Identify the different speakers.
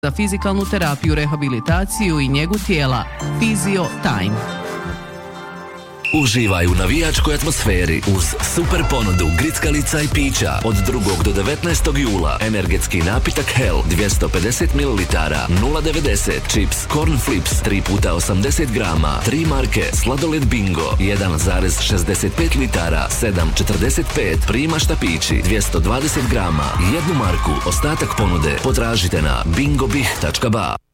Speaker 1: za fizikalnu terapiju, rehabilitaciju i njegu tijela. Physio Time.
Speaker 2: Uživaj u navijačkoj atmosferi uz super ponudu grickalica i pića. Od 2. do 19. jula energetski napitak Hell 250 ml 0,90, čips Corn Flips 3 puta 80 grama, 3 marke sladoled Bingo 1,65 litara 7,45, prima štapići 220 grama, 1 marku. Ostatak ponude potražite na bingobih.ba.